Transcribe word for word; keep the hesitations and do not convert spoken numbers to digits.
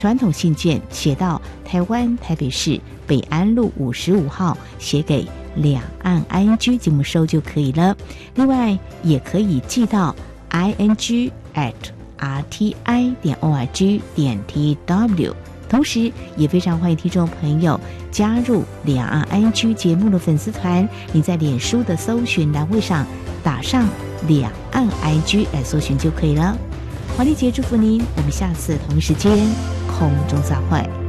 传统信件写到台湾台北市北安路五十五号，写给两岸 I N G 节目收就可以了。另外也可以寄到 I N G at R T I 点 O R G 点 T W。同时也非常欢迎听众朋友加入两岸 I N G 节目的粉丝团，你在脸书的搜寻栏位上打上两岸 I N G 来搜寻就可以了。华丽姐祝福您，我们下次同一时间空中再会。